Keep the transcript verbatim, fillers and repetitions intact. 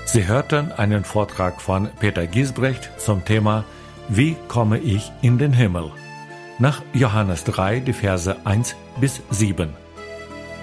Sie hörten einen Vortrag von Peter Giesbrecht zum Thema Wie komme ich in den Himmel? Nach Johannes drei, die Verse eins bis sieben.